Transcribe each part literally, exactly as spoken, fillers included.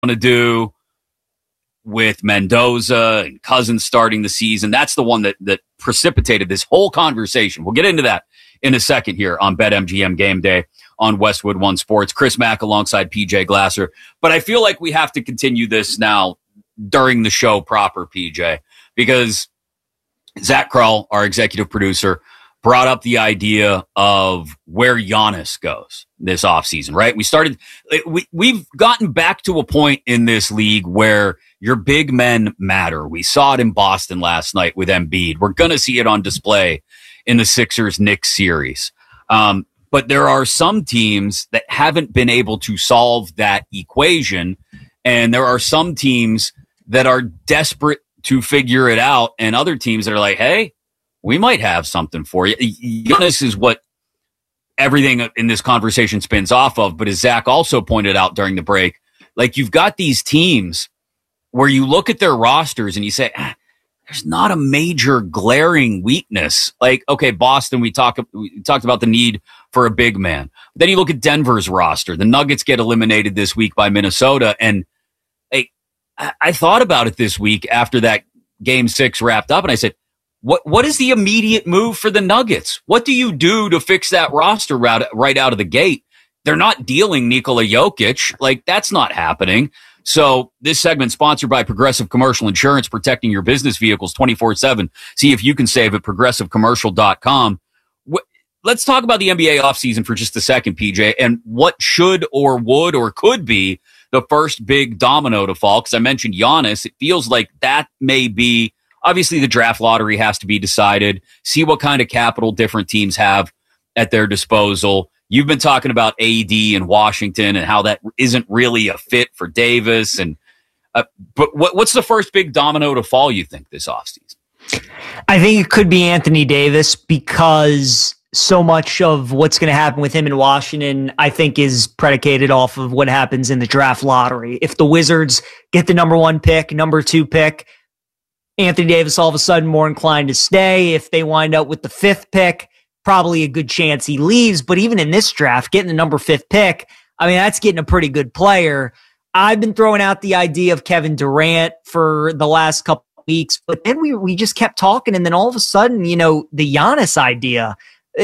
to do with Mendoza and Cousins starting the season. That's the one that that precipitated this whole conversation. We'll get into that in a second here on BetMGM Game Day on Westwood One Sports. Chris Mack alongside P J Glasser. But I feel like we have to continue this now during the show proper, P J, because Zach Krull, our executive producer, brought up the idea of where Giannis goes this offseason, right? We started, we, we've gotten back to a point in this league where your big men matter. We saw it in Boston last night with Embiid. We're going to see it on display in the Sixers-Knicks series. Um, but there are some teams that haven't been able to solve that equation, and there are some teams that are desperate to figure it out, and other teams that are like, hey, we might have something for you. Giannis is what everything in this conversation spins off of, but as Zach also pointed out during the break, like you've got these teams where you look at their rosters and you say, ah, there's not a major glaring weakness. Like, okay, Boston, we talk, we talked about the need for a big man. Then you look at Denver's roster. The Nuggets get eliminated this week by Minnesota. And like, I, I thought about it this week after that game six wrapped up, and I said, what what is the immediate move for the Nuggets? What do you do to fix that roster right, right out of the gate? They're not dealing Nikola Jokic. Like, that's not happening. So this segment sponsored by Progressive Commercial Insurance, protecting your business vehicles twenty-four seven. See if you can save at progressive commercial dot com. Let's talk about the N B A offseason for just a second, P J, and what should or would or could be the first big domino to fall. Because I mentioned Giannis. It feels like that may be, obviously the draft lottery has to be decided. See what kind of capital different teams have at their disposal. You've been talking about A D in Washington and how that isn't really a fit for Davis. And uh, but what, what's the first big domino to fall, you think, this offseason? I think it could be Anthony Davis, because so much of what's going to happen with him in Washington, I think, is predicated off of what happens in the draft lottery. If the Wizards get the number one pick, number two pick, Anthony Davis all of a sudden more inclined to stay. If they wind up with the fifth pick, probably a good chance he leaves. But even in this draft, getting the number fifth pick, I mean, that's getting a pretty good player. I've been throwing out the idea of Kevin Durant for the last couple of weeks, but then we we just kept talking, and then all of a sudden, you know, the Giannis idea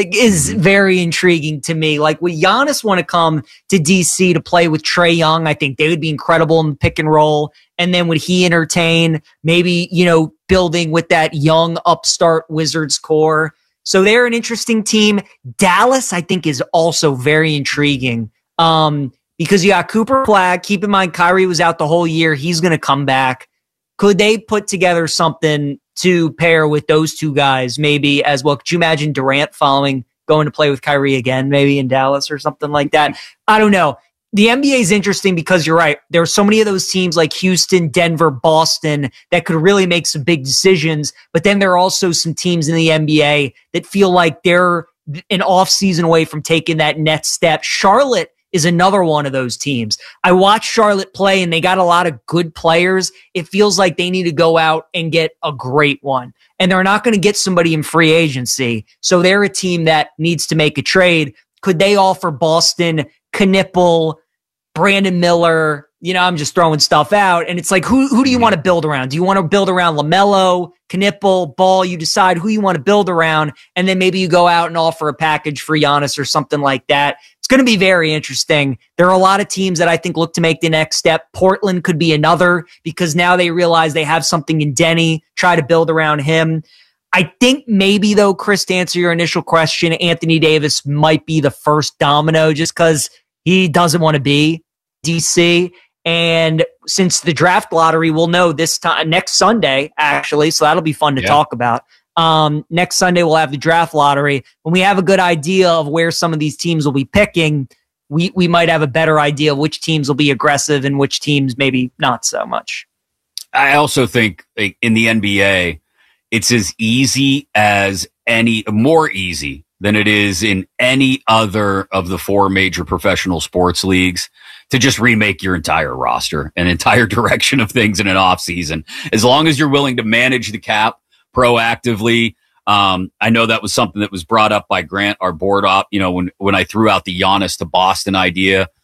is very intriguing to me. Like, would Giannis want to come to D C to play with Trae Young? I think they would be incredible in the pick and roll. And then would he entertain maybe, you know, building with that young upstart Wizards core? So they're an interesting team. Dallas, I think, is also very intriguing um, because you got Cooper Flag. Keep in mind, Kyrie was out the whole year. He's going to come back. Could they put together something to pair with those two guys maybe as well? Could you imagine Durant following, going to play with Kyrie again, maybe in Dallas or something like that? I don't know. The N B A is interesting because you're right. There are so many of those teams like Houston, Denver, Boston that could really make some big decisions. But then there are also some teams in the N B A that feel like they're an offseason away from taking that next step. Charlotte is another one of those teams. I watched Charlotte play, and they got a lot of good players. It feels like they need to go out and get a great one. And they're not going to get somebody in free agency. So they're a team that needs to make a trade. Could they offer Boston Knipple, Brandon Miller? You know, I'm just throwing stuff out. And it's like, who who do you want to build around? Do you want to build around LaMelo, Knipple, Ball? You decide who you want to build around, and then maybe you go out and offer a package for Giannis or something like that. It's going to be very interesting. There are a lot of teams that I think look to make the next step. Portland could be another, because now they realize they have something in Denny, try to build around him. I think maybe, though, Chris, to answer your initial question, Anthony Davis might be the first domino just because he doesn't want to be D C. And since the draft lottery, we'll know this time next Sunday, actually. So that'll be fun to yeah. talk about. Um, next Sunday, we'll have the draft lottery. When we have a good idea of where some of these teams will be picking, we, we might have a better idea of which teams will be aggressive and which teams maybe not so much. I also think like, in the N B A, it's as easy as any, more easy than it is in any other of the four major professional sports leagues to just remake your entire roster, an entire direction of things in an offseason. As long as you're willing to manage the cap proactively. Um, I know that was something that was brought up by Grant, our board op, you know, when, when I threw out the Giannis to Boston idea.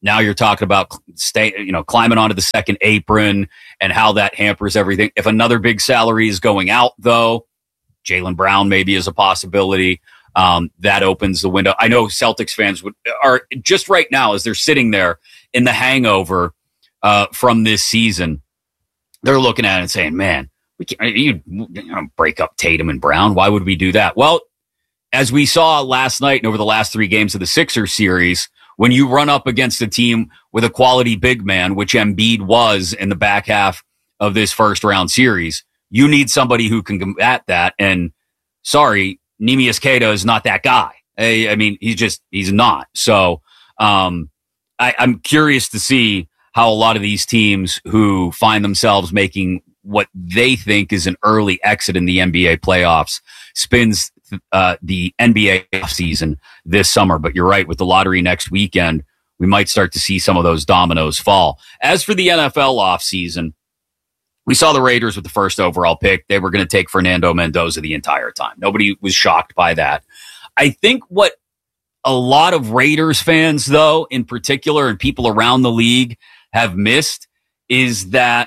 Now you're talking about stay, you know, climbing onto the second apron and how that hampers everything. If another big salary is going out, though, Jaylen Brown maybe is a possibility. Um, that opens the window. I know Celtics fans would are just right now as they're sitting there in the hangover uh, from this season. They're looking at it and saying, "Man, we can't you, you know, break up Tatum and Brown. Why would we do that?" Well, as we saw last night and over the last three games of the Sixers series, when you run up against a team with a quality big man, which Embiid was in the back half of this first round series, you need somebody who can combat that. And sorry, Neemias Queta is not that guy. I, I mean, he's just, he's not. So um, I, I'm curious to see how a lot of these teams who find themselves making what they think is an early exit in the N B A playoffs spins uh, the N B A offseason this summer. But you're right, with the lottery next weekend, we might start to see some of those dominoes fall. As for the N F L offseason, we saw the Raiders with the first overall pick. They were going to take Fernando Mendoza the entire time. Nobody was shocked by that. I think what a lot of Raiders fans, though, in particular, and people around the league have missed is that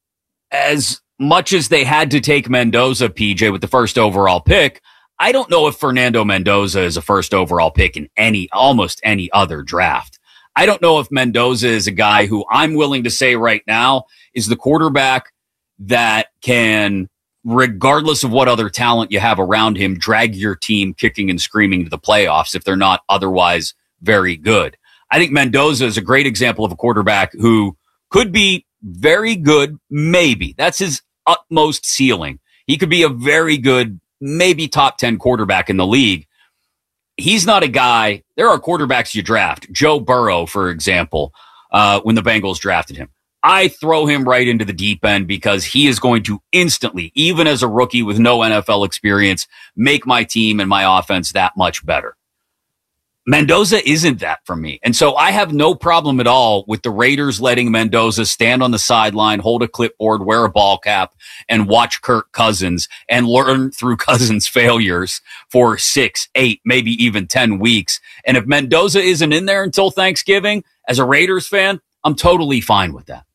as much as they had to take Mendoza, P J, with the first overall pick, I don't know if Fernando Mendoza is a first overall pick in any, almost any other draft. I don't know if Mendoza is a guy who I'm willing to say right now is the quarterback that can, regardless of what other talent you have around him, drag your team kicking and screaming to the playoffs if they're not otherwise very good. I think Mendoza is a great example of a quarterback who could be very good, maybe. That's his utmost ceiling. He could be a very good, maybe top ten quarterback in the league. He's not a guy, there are quarterbacks you draft. Joe Burrow, for example, uh, when the Bengals drafted him. I throw him right into the deep end because he is going to instantly, even as a rookie with no N F L experience, make my team and my offense that much better. Mendoza isn't that for me. And so I have no problem at all with the Raiders letting Mendoza stand on the sideline, hold a clipboard, wear a ball cap, and watch Kirk Cousins and learn through Cousins' failures for six, eight, maybe even ten weeks. And if Mendoza isn't in there until Thanksgiving, as a Raiders fan, I'm totally fine with that.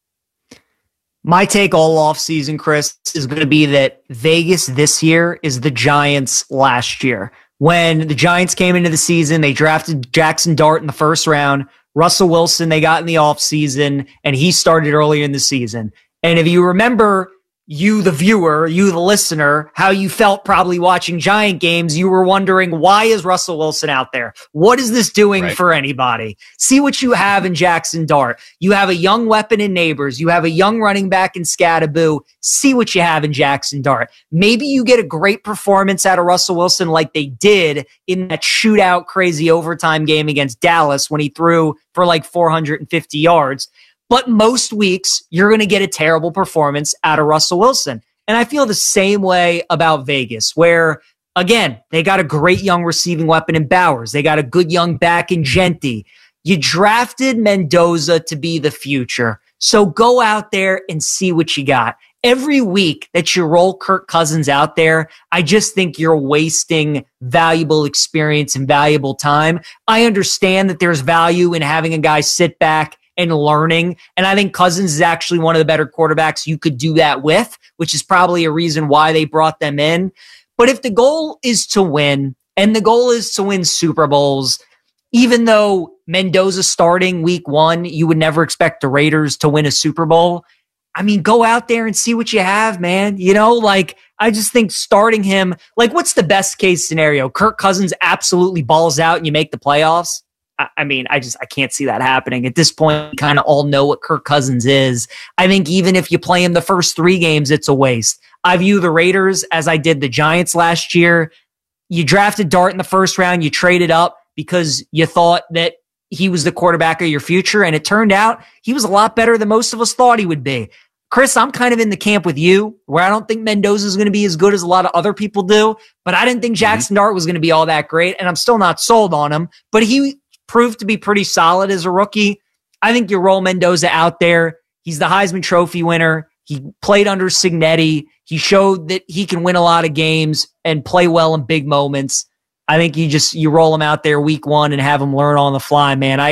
My take all offseason, Chris, is going to be that Vegas this year is the Giants last year. When the Giants came into the season, they drafted Jackson Dart in the first round. Russell Wilson, they got in the offseason, and he started earlier in the season. And if you remember, you, the viewer, you, the listener, how you felt probably watching Giant games, you were wondering, why is Russell Wilson out there? What is this doing right. for anybody? See what you have in Jackson Dart. You have a young weapon in Neighbors. You have a young running back in Scadaboo. See what you have in Jackson Dart. Maybe you get a great performance out of Russell Wilson like they did in that shootout crazy overtime game against Dallas when he threw for like four hundred fifty yards. But most weeks, you're going to get a terrible performance out of Russell Wilson. And I feel the same way about Vegas, where, again, they got a great young receiving weapon in Bowers. They got a good young back in Genti. You drafted Mendoza to be the future. So go out there and see what you got. Every week that you roll Kirk Cousins out there, I just think you're wasting valuable experience and valuable time. I understand that there's value in having a guy sit back and learning. And I think Cousins is actually one of the better quarterbacks you could do that with, which is probably a reason why they brought them in. But if the goal is to win, and the goal is to win Super Bowls, even though Mendoza starting week one, you would never expect the Raiders to win a Super Bowl. I mean, go out there and see what you have, man. You know, like, I just think starting him, like, what's the best case scenario? Kirk Cousins absolutely balls out and you make the playoffs? I mean, I just, I can't see that happening. At this point, we kind of all know what Kirk Cousins is. I think even if you play him the first three games, it's a waste. I view the Raiders as I did the Giants last year. You drafted Dart in the first round. You traded up because you thought that he was the quarterback of your future. And it turned out he was a lot better than most of us thought he would be. Chris, I'm kind of in the camp with you where I don't think Mendoza is going to be as good as a lot of other people do, but I didn't think Jackson mm-hmm. Dart was going to be all that great. And I'm still not sold on him, but he proved to be pretty solid as a rookie. I think you roll Mendoza out there. He's the Heisman Trophy winner. He played under Cignetti. He showed that he can win a lot of games and play well in big moments. I think you just, you roll him out there week one and have him learn on the fly, man. I,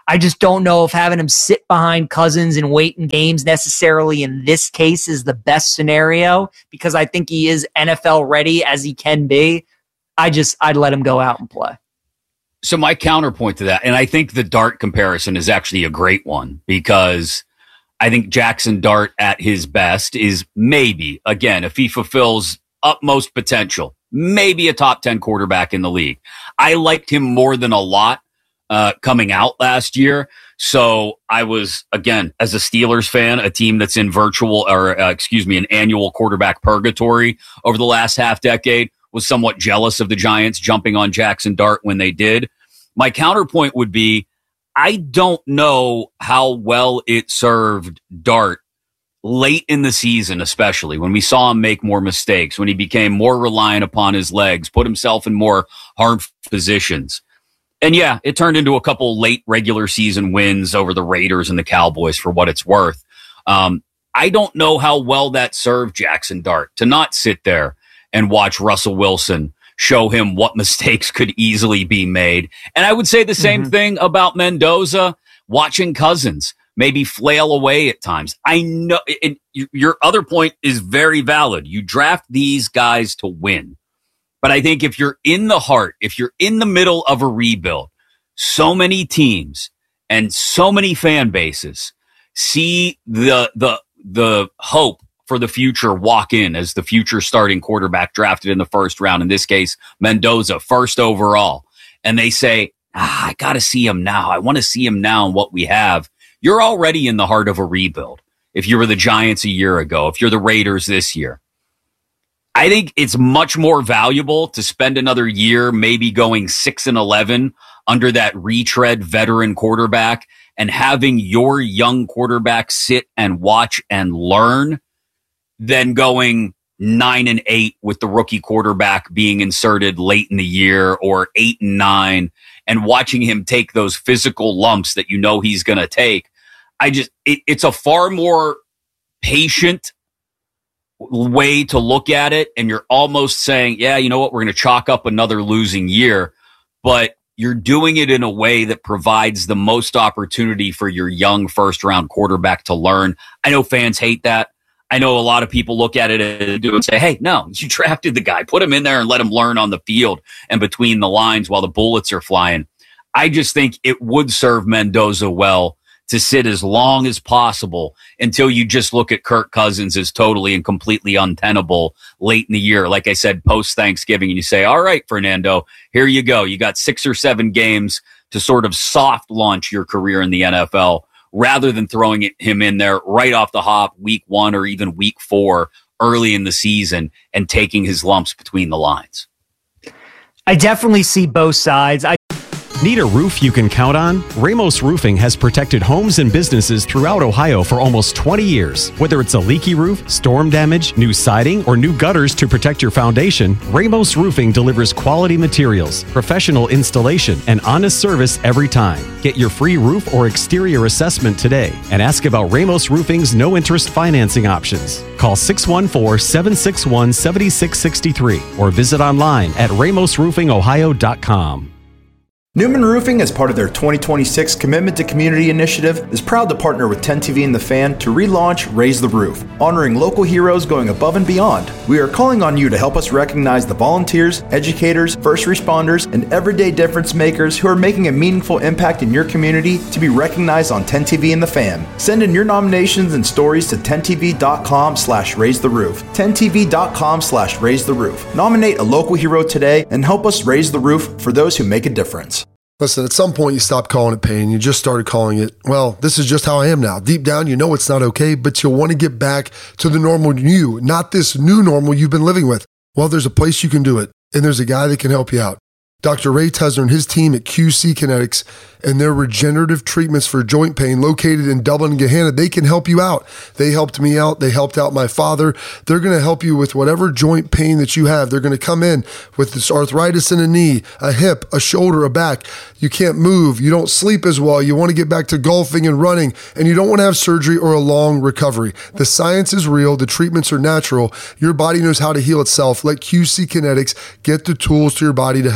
I just don't know if having him sit behind Cousins and wait in games necessarily in this case is the best scenario, because I think he is N F L ready as he can be. I just, I'd let him go out and play. So my counterpoint to that, and I think the Dart comparison is actually a great one, because I think Jackson Dart at his best is maybe, again, if he fulfills utmost potential, maybe a top ten quarterback in the league. I liked him more than a lot uh, coming out last year. So I was, again, as a Steelers fan, a team that's in virtual or, uh, excuse me, an annual quarterback purgatory over the last half decade, was somewhat jealous of the Giants jumping on Jackson Dart when they did. My counterpoint would be, I don't know how well it served Dart late in the season, especially when we saw him make more mistakes, when he became more reliant upon his legs, put himself in more hard positions. And yeah, it turned into a couple late regular season wins over the Raiders and the Cowboys, for what it's worth. Um, I don't know how well that served Jackson Dart to not sit there and watch Russell Wilson show him what mistakes could easily be made. And I would say the same mm-hmm. thing about Mendoza, watching Cousins maybe flail away at times. I know, and your other point is very valid. You draft these guys to win. But I think if you're in the heart, if you're in the middle of a rebuild, so many teams and so many fan bases see the the the hope for the future walk in as the future starting quarterback drafted in the first round. In this case, Mendoza, first overall. And they say, ah, I got to see him now. I want to see him now and what we have. You're already in the heart of a rebuild. If you were the Giants a year ago, if you're the Raiders this year, I think it's much more valuable to spend another year, maybe going six and eleven under that retread veteran quarterback and having your young quarterback sit and watch and learn, than going nine and eight with the rookie quarterback being inserted late in the year, or eight and nine and watching him take those physical lumps that you know he's going to take. I just, it, it's a far more patient way to look at it. And you're almost saying, yeah, you know what? We're going to chalk up another losing year, but you're doing it in a way that provides the most opportunity for your young first round quarterback to learn. I know fans hate that. I know a lot of people look at it and do and say, hey, no, you drafted the guy. Put him in there and let him learn on the field and between the lines while the bullets are flying. I just think it would serve Mendoza well to sit as long as possible until you just look at Kirk Cousins as totally and completely untenable late in the year. Like I said, post-Thanksgiving, and you say, all right, Fernando, here you go. You got six or seven games to sort of soft launch your career in the N F L, rather than throwing it, him in there right off the hop, week one or even week four early in the season and taking his lumps between the lines. I definitely see both sides. I Need a roof you can count on? Ramos Roofing has protected homes and businesses throughout Ohio for almost twenty years. Whether it's a leaky roof, storm damage, new siding, or new gutters to protect your foundation, Ramos Roofing delivers quality materials, professional installation, and honest service every time. Get your free roof or exterior assessment today and ask about Ramos Roofing's no-interest financing options. Call six one four, seven six one, seven six six three or visit online at ramos roofing ohio dot com. Newman Roofing, as part of their twenty twenty-six Commitment to Community initiative, is proud to partner with ten T V and The Fan to relaunch Raise the Roof, honoring local heroes going above and beyond. We are calling on you to help us recognize the volunteers, educators, first responders, and everyday difference makers who are making a meaningful impact in your community to be recognized on ten T V and The Fan. Send in your nominations and stories to ten T V dot com slash raise the roof. ten T V dot com slash raise the roof. Nominate a local hero today and help us raise the roof for those who make a difference. Listen, at some point you stopped calling it pain. You just started calling it, well, this is just how I am now. Deep down, you know it's not okay, but you'll want to get back to the normal you, not this new normal you've been living with. Well, there's a place you can do it, and there's a guy that can help you out. Doctor Ray Tesner and his team at Q C Kinetics and their regenerative treatments for joint pain located in Dublin and Gahanna, they can help you out. They helped me out. They helped out my father. They're going to help you with whatever joint pain that you have. They're going to come in with this arthritis in a knee, a hip, a shoulder, a back. You can't move. You don't sleep as well. You want to get back to golfing and running, and you don't want to have surgery or a long recovery. The science is real. The treatments are natural. Your body knows how to heal itself. Let Q C Kinetics get the tools to your body to help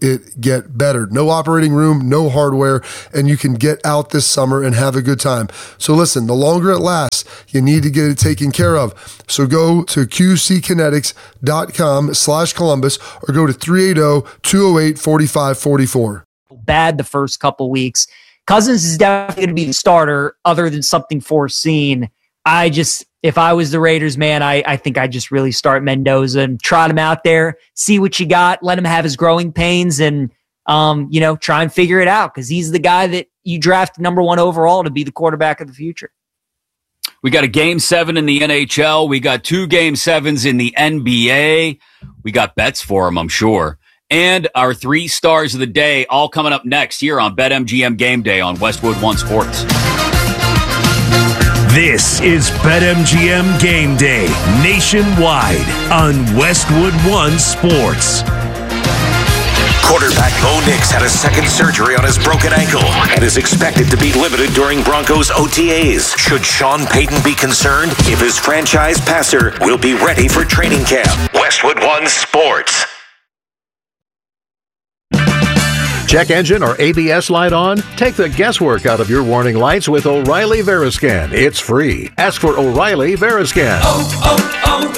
it get better. No operating room, no hardware, and you can get out this summer and have a good time. So listen, the longer it lasts, you need to get it taken care of. So go to qckinetics.com slash Columbus or go to three eight zero, two zero eight, four five four four. Bad the first couple weeks. Cousins is definitely going to be the starter other than something foreseen. I just, if I was the Raiders, man, I, I think I'd just really start Mendoza and trot him out there, see what you got, let him have his growing pains, and, um, you know, try and figure it out, because he's the guy that you draft number one overall to be the quarterback of the future. We got a game seven in the N H L. We got two game sevens in the N B A. We got bets for them, I'm sure. And our three stars of the day all coming up next here on BetMGM Game Day on Westwood One Sports. This is BetMGM Game Day nationwide on Westwood One Sports. Quarterback Bo Nix had a second surgery on his broken ankle and is expected to be limited during Broncos O T As. Should Sean Payton be concerned if his franchise passer will be ready for training camp? Westwood One Sports. Check engine or A B S light on? Take the guesswork out of your warning lights with O'Reilly Veriscan. It's free. Ask for O'Reilly Veriscan. Oh,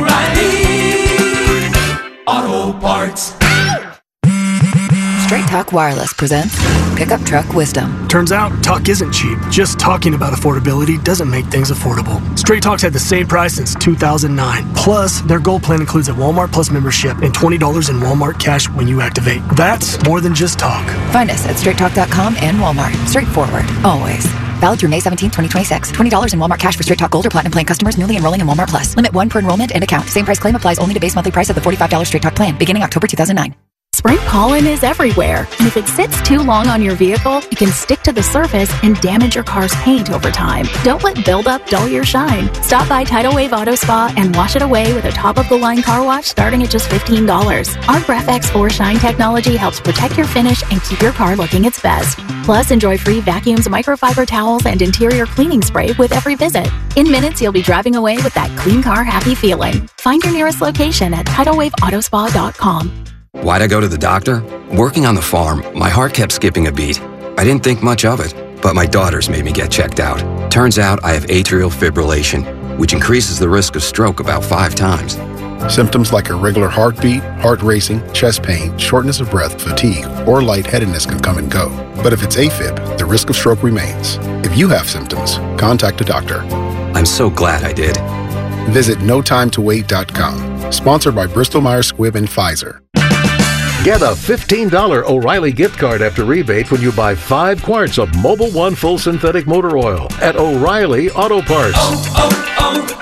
oh, oh, O'Reilly Auto Parts. Straight Talk Wireless presents Pickup Truck Wisdom. Turns out, talk isn't cheap. Just talking about affordability doesn't make things affordable. Straight Talk's had the same price since two thousand nine. Plus, their Gold plan includes a Walmart Plus membership and twenty dollars in Walmart cash when you activate. That's more than just talk. Find us at straight talk dot com and Walmart. Straightforward, always. Valid through May seventeenth, twenty twenty-six. twenty dollars in Walmart cash for Straight Talk Gold or Platinum plan customers newly enrolling in Walmart Plus. Limit one per enrollment and account. Same price claim applies only to base monthly price of the forty-five dollars Straight Talk plan, beginning October two thousand nine. Spring pollen is everywhere, and if it sits too long on your vehicle, it can stick to the surface and damage your car's paint over time. Don't let buildup dull your shine. Stop by Tidal Wave Auto Spa and wash it away with a top-of-the-line car wash starting at just fifteen dollars. Our Graph-X four Shine technology helps protect your finish and keep your car looking its best. Plus, enjoy free vacuums, microfiber towels, and interior cleaning spray with every visit. In minutes, you'll be driving away with that clean car happy feeling. Find your nearest location at tidal wave auto spa dot com. Why'd I go to the doctor? Working on the farm, my heart kept skipping a beat. I didn't think much of it, but my daughters made me get checked out. Turns out I have atrial fibrillation, which increases the risk of stroke about five times. Symptoms like irregular heartbeat, heart racing, chest pain, shortness of breath, fatigue, or lightheadedness can come and go. But if it's AFib, the risk of stroke remains. If you have symptoms, contact a doctor. I'm so glad I did. Visit no time to wait dot com. Sponsored by Bristol Myers Squibb and Pfizer. Get a fifteen dollars O'Reilly gift card after rebate when you buy five quarts of Mobil One Full Synthetic Motor Oil at O'Reilly Auto Parts. Oh,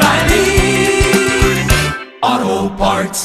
oh, oh, O'Reilly Auto Parts.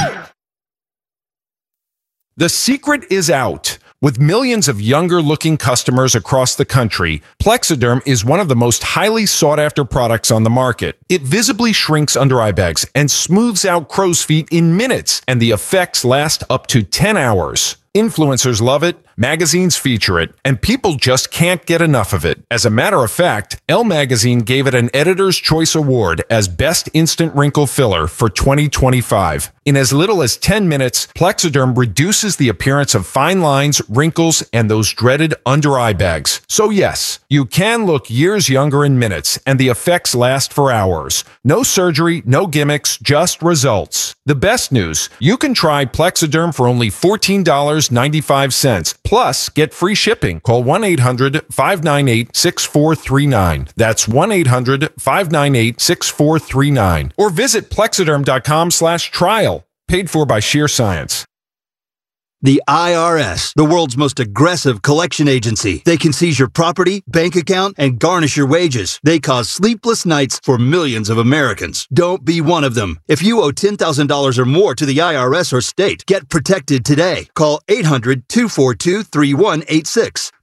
The secret is out. With millions of younger-looking customers across the country, Plexiderm is one of the most highly sought-after products on the market. It visibly shrinks under-eye bags and smooths out crow's feet in minutes, and the effects last up to ten hours. Influencers love it, magazines feature it, and people just can't get enough of it. As a matter of fact, Elle Magazine gave it an Editor's Choice Award as Best Instant Wrinkle Filler for twenty twenty-five. In as little as ten minutes, Plexiderm reduces the appearance of fine lines, wrinkles, and those dreaded under-eye bags. So yes, you can look years younger in minutes, and the effects last for hours. No surgery, no gimmicks, just results. The best news, you can try Plexiderm for only fourteen dollars and ninety-five cents. Plus, get free shipping. Call one eight hundred, five nine eight, six four three nine. That's one eight hundred, five nine eight, six four three nine. Or visit plexiderm dot com slash trial. Paid for by Sheer Science. The I R S, the world's most aggressive collection agency. They can seize your property, bank account, and garnish your wages. They cause sleepless nights for millions of Americans. Don't be one of them. If you owe ten thousand dollars or more to the I R S or state, get protected today. Call eight hundred, two four two, three one eight six.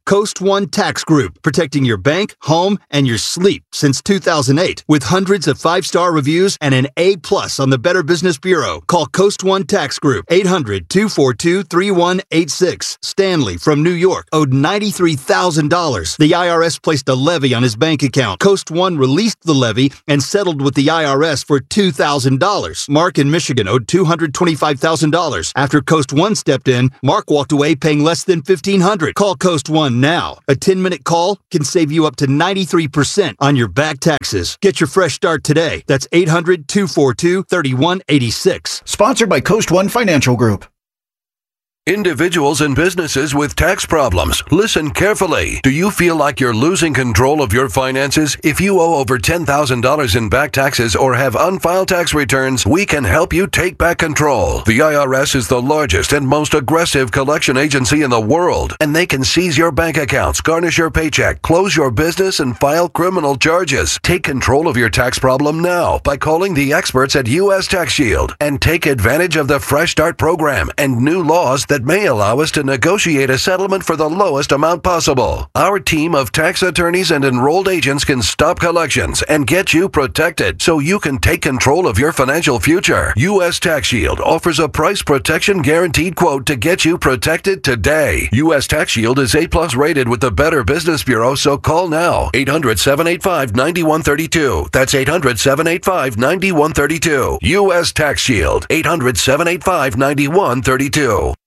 Coast One Tax Group, protecting your bank, home, and your sleep since two thousand eight. With hundreds of five-star reviews and an A plus on the Better Business Bureau. Call Coast One Tax Group, eight hundred, two four two, three one eight six. Stanley from New York owed ninety-three thousand dollars. The I R S placed a levy on his bank account. Coast One released the levy and settled with the I R S for two thousand dollars. Mark in Michigan owed two hundred twenty-five thousand dollars. After Coast One stepped in, Mark walked away paying less than fifteen hundred dollars. Call Coast One now. A ten-minute call can save you up to ninety-three percent on your back taxes. Get your fresh start today. That's eight hundred, two four two, three one eight six. Sponsored by Coast One Financial Group. Individuals and businesses with tax problems, listen carefully. Do you feel like you're losing control of your finances? If you owe over ten thousand dollars in back taxes or have unfiled tax returns, we can help you take back control. The I R S is the largest and most aggressive collection agency in the world, and they can seize your bank accounts, garnish your paycheck, close your business, and file criminal charges. Take control of your tax problem now by calling the experts at U S Tax Shield and take advantage of the Fresh Start program and new laws that may allow us to negotiate a settlement for the lowest amount possible. Our team of tax attorneys and enrolled agents can stop collections and get you protected so you can take control of your financial future. U S Tax Shield offers a price protection guaranteed quote to get you protected today. U S Tax Shield is A plus rated with the Better Business Bureau, so call now. eight hundred, seven eight five, nine one three two. That's eight hundred, seven eight five, nine one three two. U S Tax Shield. eight hundred, seven eight five, nine one three two.